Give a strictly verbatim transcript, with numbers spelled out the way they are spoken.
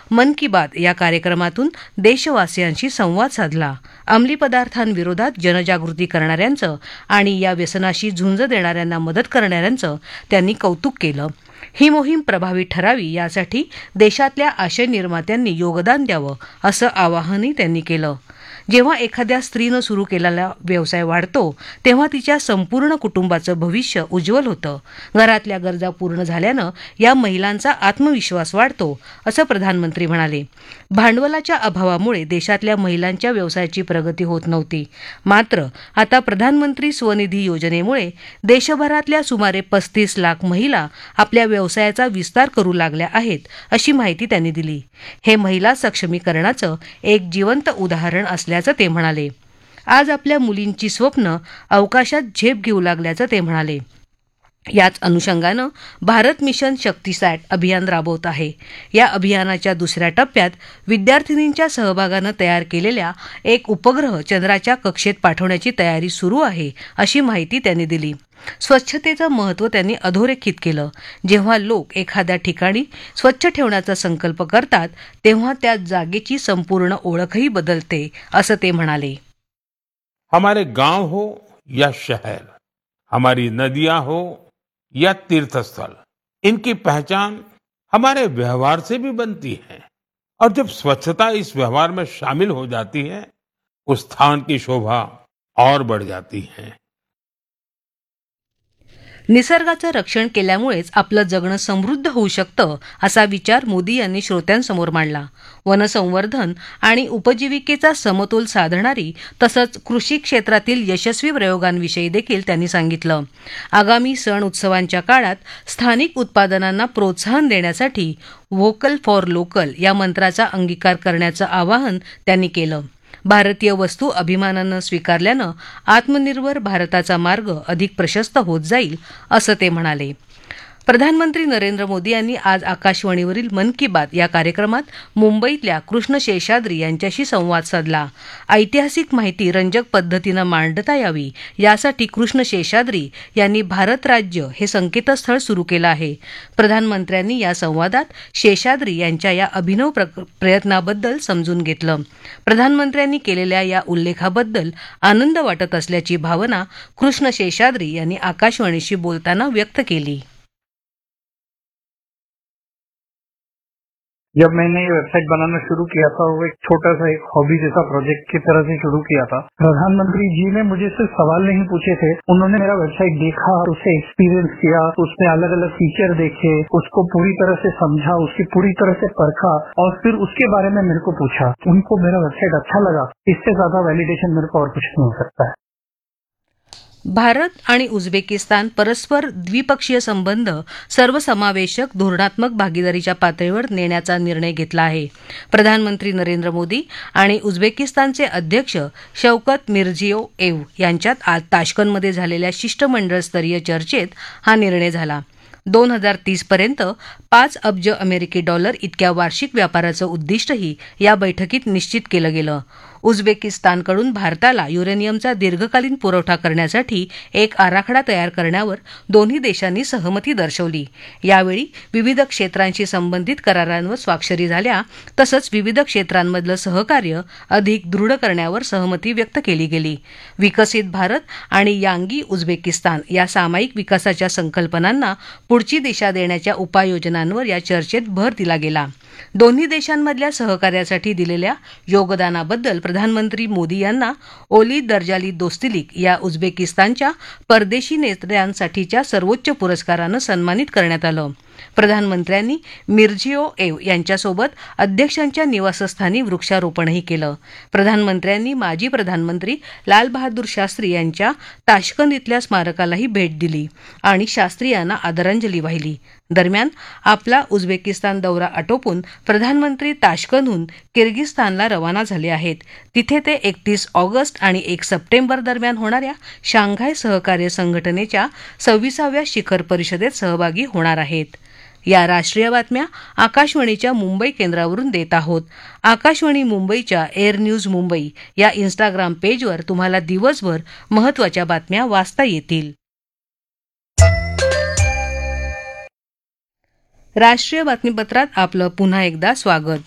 मन की बात या कार्यक्रमातून देशवासियांशी संवाद साधला. अंमली पदार्थांविरोधात जनजागृती करणाऱ्यांचं आणि या व्यसनाशी झुंज देणाऱ्यांना मदत करणाऱ्यांचं त्यांनी कौतुक केलं. ही मोहीम प्रभावी ठरावी यासाठी देशातल्या आशय निर्मात्यांनी योगदान द्यावं असं आवाहनही त्यांनी केलं. जेव्हा एखाद्या स्त्रीनं सुरू केलेला व्यवसाय वाढतो तेव्हा तिच्या संपूर्ण कुटुंबाचं भविष्य उज्ज्वल होतं. घरातल्या गरजा पूर्ण झाल्यानं या महिलांचा आत्मविश्वास वाढतो असं प्रधानमंत्री म्हणाले. भांडवलाच्या अभावामुळे देशातल्या महिलांच्या व्यवसायाची प्रगती होत नव्हती. मात्र आता प्रधानमंत्री स्वनिधी योजनेमुळे देशभरातल्या सुमारे पस्तीस लाख महिला आपल्या व्यवसायाचा विस्तार करू लागल्या आहेत अशी माहिती त्यांनी दिली. हे महिला सक्षमीकरणाचं एक जिवंत उदाहरण असल्याचं ते म्हणाले. आज आपल्या मुलींची स्वप्न अवकाशात झेप घेऊ लागल्याचं ते म्हणाले. याच अनुषंगानं भारत मिशन शक्तिसॅट अभियान राबवत आहे. या अभियानाच्या दुसऱ्या टप्प्यात विद्यार्थिनींच्या सहभागानं तयार केलेल्या एक उपग्रह चंद्राच्या कक्षेत पाठवण्याची तयारी सुरू आहे अशी माहिती त्यांनी दिली. स्वच्छतेचं महत्त्व त्यांनी अधोरेखित केलं. जेव्हा लोक एखाद्या ठिकाणी स्वच्छ ठेवण्याचा संकल्प करतात तेव्हा त्या जागेची संपूर्ण ओळखही बदलते असं ते म्हणाले. हमारे गांव हो या शहर, हमारी नदियां हो या तीर्थस्थल, इनकी पहचान हमारे व्यवहार से भी बनती है. और जब स्वच्छता इस व्यवहार में शामिल हो जाती है उस स्थान की शोभा और बढ़ जाती है. निसर्गाचं रक्षण केल्यामुळेच आपलं जगणं समृद्ध होऊ शकतं असा विचार मोदी यांनी श्रोत्यांसमोर मांडला. वनसंवर्धन आणि उपजीविकेचा समतोल साधणारी तसंच कृषी क्षेत्रातील यशस्वी प्रयोगांविषयी देखील त्यांनी सांगितलं. आगामी सण उत्सवांच्या काळात स्थानिक उत्पादनांना प्रोत्साहन देण्यासाठी व्होकल फॉर लोकल या मंत्राचा अंगीकार करण्याचं आवाहन त्यांनी केलं. भारतीय वस्तू अभिमानानं स्वीकारल्यानं आत्मनिर्भर भारताचा मार्ग अधिक प्रशस्त होत जाईल असं ते म्हणाले. प्रधानमंत्री नरेंद्र मोदी यांनी आज आकाशवाणीवरील मन की बात या कार्यक्रमात मुंबईतल्या कृष्ण शेषाद्री यांच्याशी संवाद साधला. ऐतिहासिक माहिती रंजक पद्धतीनं मांडता यावी यासाठी कृष्ण शेषाद्री यांनी भारत राज्य हे संकेतस्थळ सुरू केलं आहे. प्रधानमंत्र्यांनी या संवादात शेषाद्री यांच्या या अभिनव प्रयत्नाबद्दल समजून घेतलं. प्रधानमंत्र्यांनी केलेल्या या उल्लेखाबद्दल आनंद वाटत असल्याची भावना कृष्ण शेषाद्री यांनी आकाशवाणीशी बोलताना व्यक्त केली. जब मैंने ये वेबसाइट बनाना शुरू किया था वो एक छोटा सा एक हॉबी जैसा प्रोजेक्ट की तरह से शुरू किया था. प्रधानमंत्री जी ने मुझे सिर्फ सवाल नहीं पूछे थे, उन्होंने मेरा वेबसाइट देखा, उसे एक्सपीरियंस किया, उसमें अलग अलग फीचर देखे, उसको पूरी तरह से समझा, उसकी पूरी तरह से परखा और फिर उसके बारे में मेरे को पूछा. उनको मेरा वेबसाइट अच्छा लगा. इससे ज्यादा वैलिडेशन मेरे को और कुछ नहीं हो सकता है. भारत आणि उझबेकिस्तान परस्पर द्विपक्षीय संबंध सर्वसमावेशक धोरणात्मक भागीदारीच्या पातळीवर नेण्याचा निर्णय घेतला आहे. प्रधानमंत्री नरेंद्र मोदी आणि उझबेकिस्तानचे अध्यक्ष शौकत मिरझियोयेव यांच्यात आज ताश्कंदमध्ये झालेल्या शिष्टमंडळस्तरीय चर्चेत हा निर्णय झाला. दोन हजार तीस पर्यंत पाच अब्ज अमेरिकी डॉलर इतक्या वार्षिक व्यापाराचं उद्दिष्टही या बैठकीत निश्चित केलं गेलं. उझबेकिस्तानकडून भारताला युरेनियमचा दीर्घकालीन पुरवठा करण्यासाठी एक आराखडा तयार करण्यावर दोन्ही देशांनी सहमती दर्शवली. यावेळी विविध क्षेत्रांशी संबंधित करारांवर स्वाक्षरी झाल्या तसंच विविध क्षेत्रांमधलं सहकार्य अधिक दृढ करण्यावर सहमती व्यक्त केली गेली. विकसित भारत आणि यांगी उझबेकिस्तान या सामायिक विकासाच्या संकल्पनांना पुढची दिशा देण्याच्या उपाययोजनांवर या चर्चेत भर दिला गेला. दोन्ही देशांमधल्या सहकार्यासाठी दिलेल्या योगदानाबद्दल प्रधानमंत्री मोदी यांना ओली दर्जाली दोस्तिलिक या उझबेकिस्तानच्या परदेशी नेत्यांसाठीच्या सर्वोच्च पुरस्कारानं सन्मानित करण्यात आलं. प्रधानमंत्र्यांनी मिरझियोयेव यांच्यासोबत अध्यक्षांच्या निवासस्थानी वृक्षारोपणही केलं. प्रधानमंत्र्यांनी माजी प्रधानमंत्री लालबहादूर शास्त्री यांच्या ताश्कंद इथल्या स्मारकालाही भेट दिली आणि शास्त्री यांना आदरांजली वाहिली. दरम्यान आपला उझबेकिस्तान दौरा आटोपून प्रधानमंत्री ताश्कंदहून किर्गिस्तानला रवाना झाले आहेत. तिथे ते एकतीस ऑगस्ट आणि एक सप्टेंबर दरम्यान होणाऱ्या शांघाय सहकार्य संघटनेच्या सव्वीसाव्या शिखर परिषदेत सहभागी होणार आहेत. या राष्ट्रीय बातम्या आकाशवाणीच्या मुंबई केंद्रावरून देत आहोत. आकाशवाणी मुंबईच्या एअर न्यूज मुंबई या इन्स्टाग्राम पेजवर तुम्हाला दिवसभर महत्त्वाच्या बातम्या वाचता येतील. राष्ट्रीय बातमीपत्रात आपलं पुन्हा एकदा स्वागत.